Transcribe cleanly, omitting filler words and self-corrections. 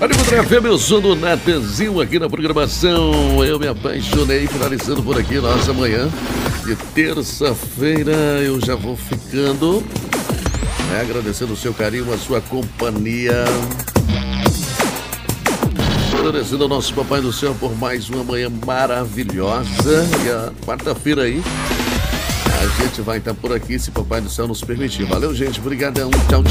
Aníbal FM, eu sou do Natanzinho aqui na programação. Eu me apaixonei, finalizando por aqui nossa manhã de terça-feira. Eu já vou ficando, agradecendo o seu carinho, a sua companhia. Agradecendo ao nosso Papai do Céu por mais uma manhã maravilhosa. E a quarta-feira aí, a gente vai estar por aqui, se Papai do Céu nos permitir. Valeu, gente. Obrigadão. Tchau, tchau.